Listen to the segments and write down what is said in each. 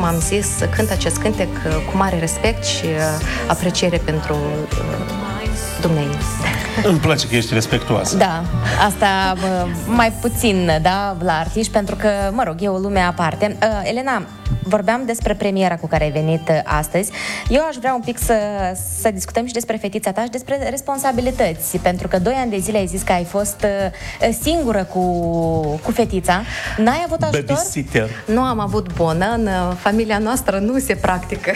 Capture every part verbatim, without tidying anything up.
cum am zis, cânt acest cântec cu mare respect și apreciere pentru dumneavoastră. Îmi place că ești respectuoasă. Da, asta mai puțin, da, la artiști, pentru că, mă rog, e o lume aparte. Uh, Elena, vorbeam despre premiera cu care ai venit astăzi. Eu aș vrea un pic să, să discutăm și despre fetița ta și despre responsabilități, pentru că doi ani de zile ai zis că ai fost uh, singură cu, cu fetița. N-ai avut ajutor? Babysitter. Nu am avut bonă, în familia noastră nu se practică.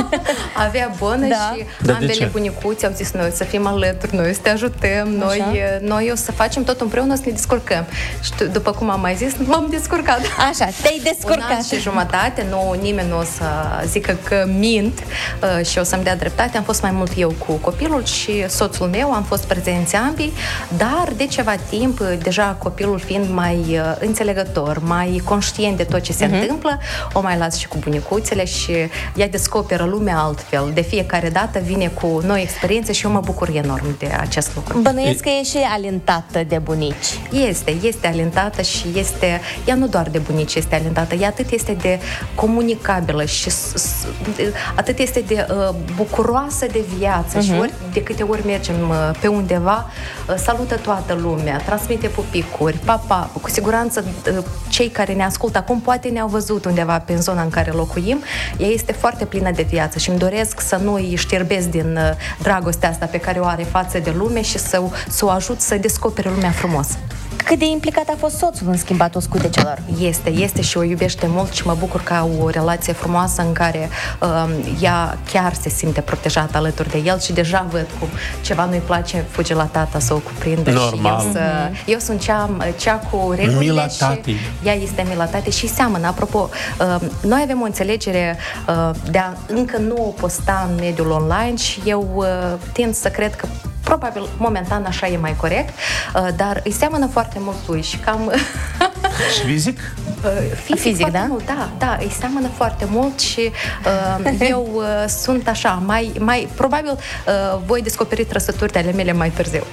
Avea bonă Da. și Dar de ambele ce? bunicuți au zis noi să fim alături, noi să te ajutăm, noi, noi o să facem tot împreună, să ne descurcăm. Și tu, după cum am mai zis, m-am descurcat. Așa, te-ai descurcat. Un an și jumătate, nu, nimeni nu o să zică că mint uh, și o să-mi dea dreptate. Am fost mai mult eu cu copilul și soțul meu, am fost prezenți ambii, dar de ceva timp, deja copilul fiind mai uh, înțelegător, mai conștient de tot ce se uh-huh. întâmplă, o mai las și cu bunicuțele și ea descoperă lumea altfel. De fiecare dată vine cu noi experiențe și eu mă bucur enorm de acest lucru. Bănuiesc că e și alintată de bunici. Este, este alintată și este, ea nu doar de bunici este alintată, ea atât este de comunicabilă și s- s- atât este de uh, bucuroasă de viață uh-huh. și ori, de câte ori mergem uh, pe undeva, uh, salută toată lumea, transmite pupicuri, papa, cu siguranță uh, cei care ne ascultă acum poate ne-au văzut undeva pe zona în care locuim, ea este foarte plină de viață și îmi doresc să nu îi știrbesc din uh, dragostea asta pe care o are față de lume și să, să o ajut să descopere lumea frumos. Cât de implicat a fost soțul în schimbatul scudecelor? Este, este și o iubește mult și mă bucur că au o relație frumoasă în care uh, ea chiar se simte protejată alături de el și deja văd cum ceva nu-i place, fuge la tata să o cuprindă. Normal. Și eu, să, eu sunt cea, cea cu regulile Mila și tatei. ea este Mila tate și seamănă. Apropo, uh, noi avem o înțelegere uh, de a încă nu o posta în mediul online și eu uh, tind să cred că probabil, momentan, așa e mai corect, uh, dar îi seamănă foarte mult lui și cam... Și fizic? Uh, fizic, Fizic, foarte da? mult, da, da, îi seamănă foarte mult și uh, eu uh, sunt așa, mai, mai probabil uh, voi descoperi trăsături de ale mele mai târziu.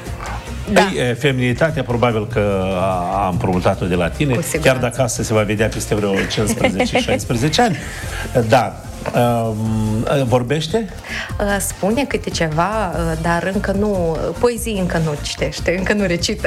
Da. Ei, feminitatea probabil că a- am promutat-o de la tine, chiar dacă asta se va vedea peste vreo cincisprezece șaisprezece ani. Dar Um, vorbește? Spune câte ceva, dar încă nu, poezii încă nu citește, încă nu recită.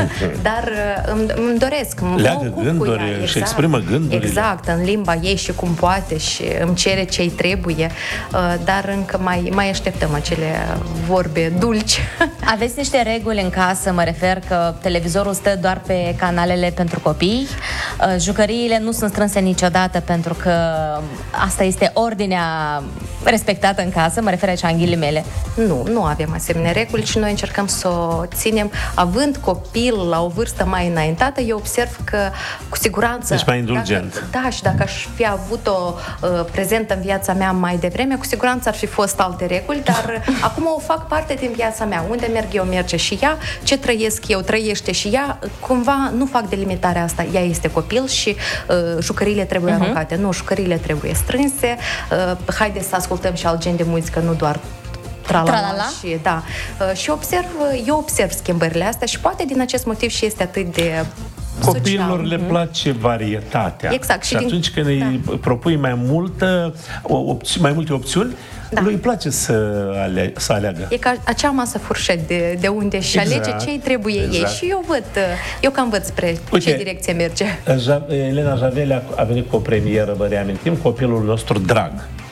Dar îmi, îmi doresc. Leagă gânduri și exact, exprimă gândurile. Exact, în limba ei și cum poate și îmi cere ce-i trebuie, dar încă mai, mai așteptăm acele vorbe dulci. Aveți niște reguli în casă, mă refer că televizorul stă doar pe canalele pentru copii, jucăriile nu sunt strânse niciodată pentru că asta este ordinea respectată în casă, mă refer aici în ghilimele. Nu, nu avem asemenea reguli și noi încercăm să o ținem. Având copil la o vârstă mai înaintată, eu observ că cu siguranță... Deci mai indulgent. Dacă, da, și dacă aș fi avut-o uh, prezentă în viața mea mai devreme, cu siguranță ar fi fost alte reguli, dar acum o fac parte din viața mea. Unde merg eu, merge și ea. Ce trăiesc eu, trăiește și ea. Cumva nu fac delimitarea asta. Ea este copil și uh, jucăriile trebuie uh-huh. aruncate. Nu, jucăriile trebuie strânse. Uh, haideți să ascultăm și alt gen de muzică, nu doar tralala. Tralala? Și, da. Uh, și observ, eu observ schimbările astea și poate din acest motiv și este atât de copiilor social. le place varietatea. Exact. Și, Și din- atunci când îi da. propui mai multă, opți- mai multe opțiuni, Da. lui îi place să, ale- să aleagă. E ca acea masă furșet de, de unde și Exact. alege ce-i trebuie Exact. ei. Și eu văd, eu cam văd spre Uite, ce direcție merge. Ja- Elena Javelea a venit cu o premieră, vă reamintim, Copilul nostru drag.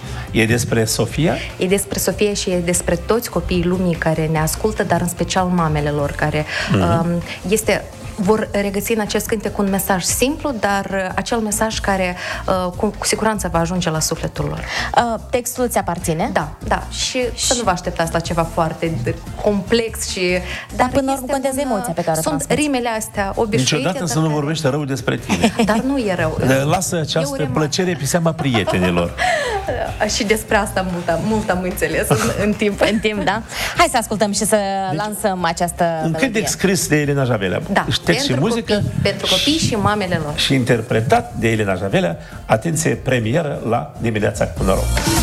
E despre Sofia? E despre Sofia și e despre toți copiii lumii care ne ascultă, dar în special mamele lor, care mm-hmm. um, este... vor regăsi în acest cântec un mesaj simplu, dar uh, acel mesaj care uh, cu, cu siguranță va ajunge la sufletul lor. Uh, textul ți aparține? Da, da. Și, și să nu vă așteptați la ceva foarte de- complex și... Dar până la urmă este contează un, emoția pe care o sunt transmiți. rimele astea obișnuite. Niciodată să dar nu care- vorbește rău despre tine. Dar nu e rău. Lasă această Eu remar- plăcere pe seama prietenilor. Și despre asta mult am, mult am înțeles în, în timp. În timp, da? Hai să ascultăm și să deci, lansăm această Un melodie. cântec scris de Elena Javelea. Da, Text și pentru muzică. Copii, pentru copii și mamele lor. Și interpretat de Elena Javelea. Atenție, premieră la Dimineața cu Noroc.